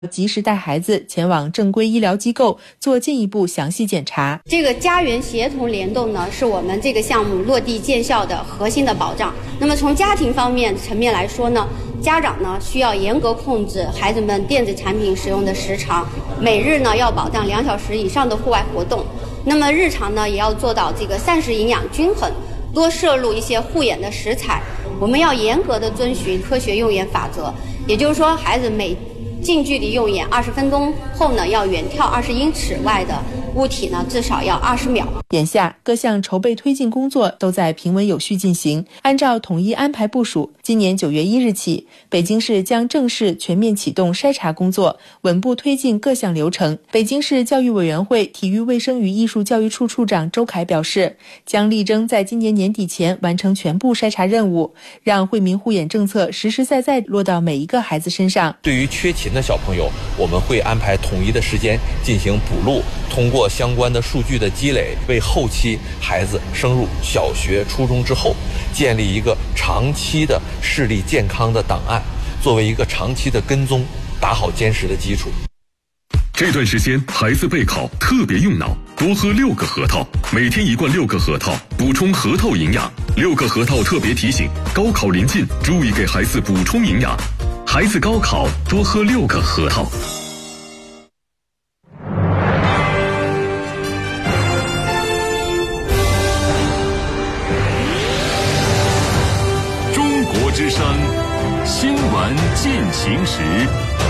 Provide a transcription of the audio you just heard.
及时带孩子前往正规医疗机构做进一步详细检查。 这个家园协同联动呢，是我们这个项目落地见效的核心的保障。那么从家庭方面层面来说呢，家长呢需要严格控制孩子们电子产品使用的时长，每日呢要保障2小时以上的户外活动。那么日常呢也要做到这个膳食营养均衡，多摄入一些护眼的食材。我们要严格的遵循科学用眼法则，也就是说，孩子每近距离用眼20分钟后呢，要远眺20英尺外的物体呢，至少要20秒。 眼下，各项筹备推进工作都在平稳有序进行。按照统一安排部署，今年9月1日起，北京市将正式全面启动筛查工作，稳步推进各项流程。北京市教育委员会体育卫生与艺术教育处处长周凯表示，将力争在今年年底前完成全部筛查任务，让惠民护眼政策实实在在落到每一个孩子身上。 对于缺勤的小朋友，我们会安排统一的时间进行补录，通过相关的数据的积累，为后期孩子升入小学、初中之后，建立一个长期的视力健康的档案，作为一个长期的跟踪，打好坚实的基础。 这段时间孩子备考特别用脑，多喝6个核桃，每天1罐6个核桃，补充核桃营养。6个核桃特别提醒，高考临近，注意给孩子补充营养。孩子高考多喝6个核桃。 中国之声，新闻进行时。